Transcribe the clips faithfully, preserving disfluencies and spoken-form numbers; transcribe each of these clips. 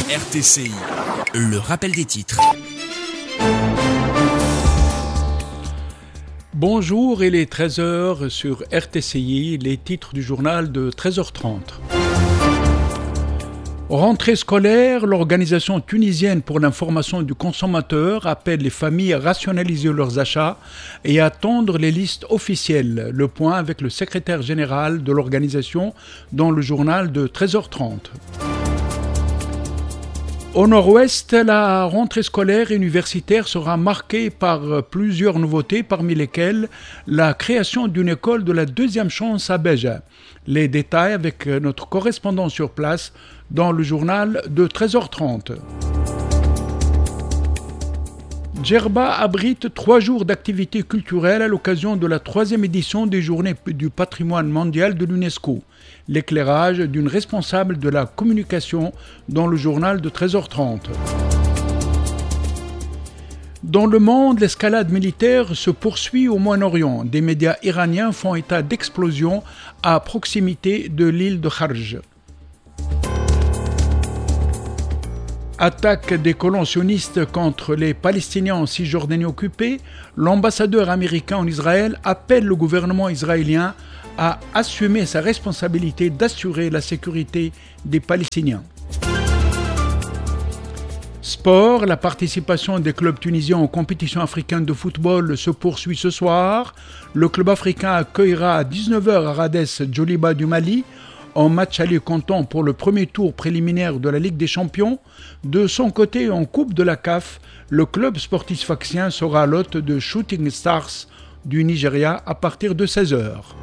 R T C I, le rappel des titres. Bonjour, il est treize heures sur R T C I, les titres du journal de treize heures trente. Rentrée scolaire, l'organisation tunisienne pour l'information du consommateur appelle les familles à rationaliser leurs achats et à attendre les listes officielles. Le point avec le secrétaire général de l'organisation dans le journal de treize heures trente. Au nord-ouest, la rentrée scolaire universitaire sera marquée par plusieurs nouveautés, parmi lesquelles la création d'une école de la deuxième chance à Béja. Les détails avec notre correspondant sur place dans le journal de treize heures trente. Djerba abrite trois jours d'activités culturelles à l'occasion de la troisième édition des Journées du patrimoine mondial de l'UNESCO. L'éclairage d'une responsable de la communication dans le journal de treize heures trente. Dans le monde, l'escalade militaire se poursuit au Moyen-Orient. Des médias iraniens font état d'explosions à proximité de l'île de Kharj. Attaque des colons sionistes contre les Palestiniens en Cisjordanie occupée, l'ambassadeur américain en Israël appelle le gouvernement israélien à assumer sa responsabilité d'assurer la sécurité des Palestiniens. Sport, la participation des clubs tunisiens aux compétitions africaines de football se poursuit ce soir. Le club africain accueillera à dix-neuf heures à Radès Djoliba du Mali, en match aller comptant pour le premier tour préliminaire de la Ligue des Champions. De son côté, en Coupe de la C A F, le club sportif sfaxien sera l'hôte de Shooting Stars du Nigeria à partir de seize heures.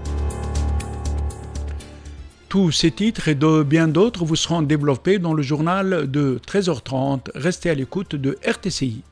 Tous ces titres et de bien d'autres vous seront développés dans le journal de treize heures trente. Restez à l'écoute de R T C I.